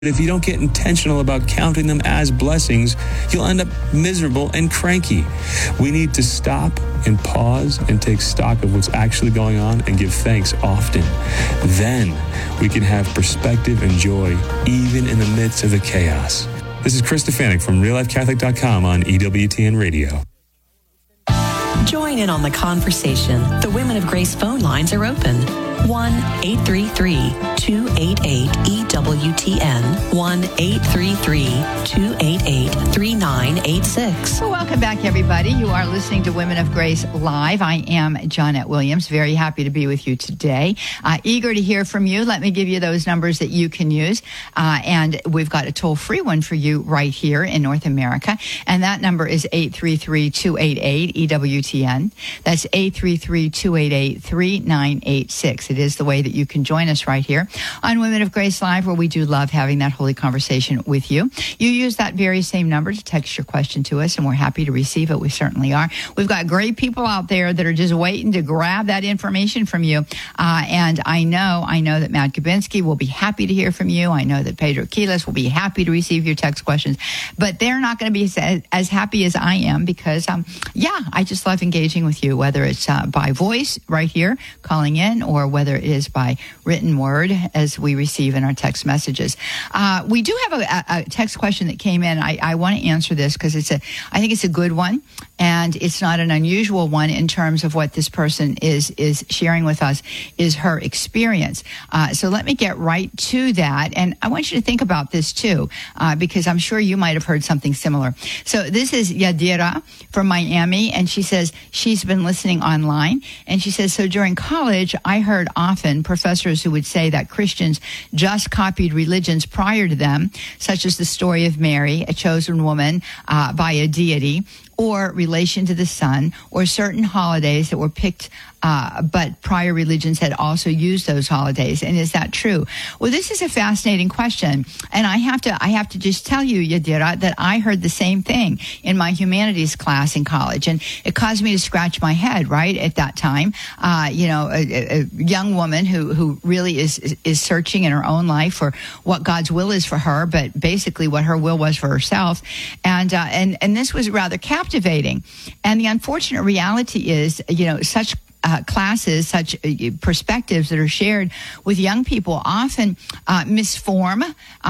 If you don't get intentional about counting them as blessings, you'll end up miserable and cranky. We need to stop and pause and take stock of what's actually going on and give thanks often. Then we can have perspective and joy even in the midst of the chaos. This is Chris Stefanik from RealLifeCatholic.com on EWTN Radio. Join in on the conversation. The Women of Grace phone lines are open. 1-833-288-EWTN. 1-833-288-3986. Well, welcome back, everybody. You are listening to Women of Grace Live. I am Johnnette Williams. Very happy to be with you today. Eager to hear from you. Let me give you those numbers that you can use. And we've got a toll-free one for you right here in North America. And that number is 833-288-EWTN. That's 833-288-3986. It is the way that you can join us right here on Women of Grace Live, where we do love having that holy conversation with you. You use that very same number to text your question to us, and we're happy to receive it. We certainly are. We've got great people out there that are just waiting to grab that information from you. And I know that Matt Gabinski will be happy to hear from you. I know that Pedro Quiles will be happy to receive your text questions, but they're not going to be as happy as I am because, I just love engaging with you, whether it's by voice right here, calling in, or whether it is by written word as we receive in our text messages. We do have a text question that came in. I want to answer this because I think it's a good one, and it's not an unusual one in terms of what this person is sharing with us is her experience. So let me get right to that, and I want you to think about this too, because I'm sure you might have heard something similar. So this is Yadira from Miami, and she says she's been listening online, and she says, so during college, I heard often professors who would say that Christians just copied religions prior to them, such as the story of Mary, a chosen woman by a deity, or relation to the sun, or certain holidays that were picked, but prior religions had also used those holidays. And is that true? Well, this is a fascinating question, and I have to just tell you, Yadira, that I heard the same thing in my humanities class in college, and it caused me to scratch my head. Right at that time, a young woman who really is searching in her own life for what God's will is for her, but basically what her will was for herself, and this was rather captivating. And the unfortunate reality is, such classes, such perspectives that are shared with young people often misform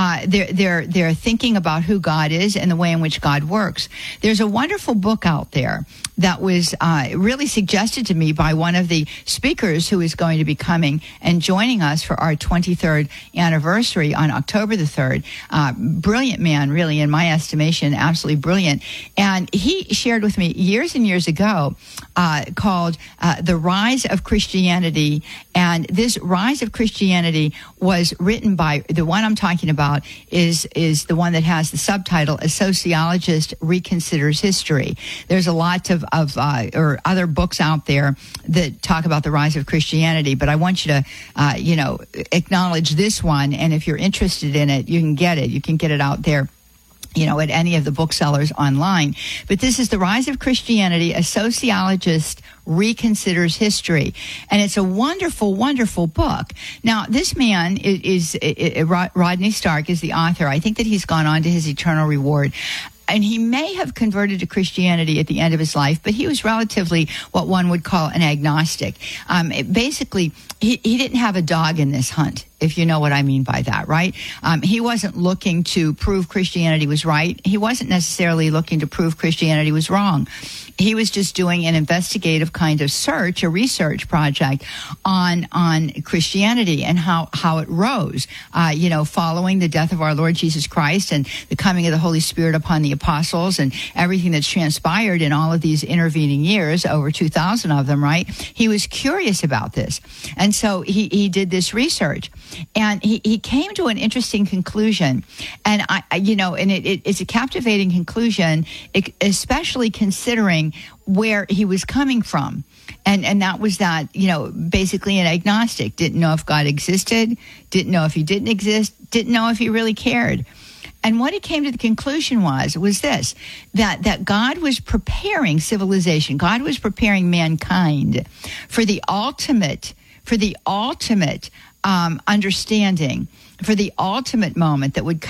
their thinking about who God is and the way in which God works. There's a wonderful book out there that was really suggested to me by one of the speakers who is going to be coming and joining us for our 23rd anniversary on October the 3rd. Brilliant man, really, in my estimation, absolutely brilliant. And he shared with me years and years ago called The Rise of Christianity. And this Rise of Christianity was written by, the one I'm talking about is the one that has the subtitle, A Sociologist Reconsiders History. There's a lot of other books out there that talk about the rise of Christianity, but I want you to, acknowledge this one. And if you're interested in it, you can get it. You can get it out there, at any of the booksellers online. But this is The Rise of Christianity, A Sociologist Reconsiders History. And it's a wonderful, wonderful book. Now, this man is Rodney Stark is the author. I think that he's gone on to his eternal reward. And he may have converted to Christianity at the end of his life, but he was relatively what one would call an agnostic. Basically, he didn't have a dog in this hunt, if you know what I mean by that, right? He wasn't looking to prove Christianity was right. He wasn't necessarily looking to prove Christianity was wrong. He was just doing an investigative kind of search, a research project on Christianity and how it rose, following the death of our Lord Jesus Christ and the coming of the Holy Spirit upon the apostles and everything that's transpired in all of these intervening years, over 2,000 of them, right? He was curious about this. And so he did this research. And he came to an interesting conclusion. And it's a captivating conclusion, especially considering where he was coming from. And that was that, basically an agnostic, didn't know if God existed, didn't know if he didn't exist, didn't know if he really cared. And what he came to the conclusion was this, that God was preparing civilization, God was preparing mankind for the ultimate understanding for the ultimate moment that would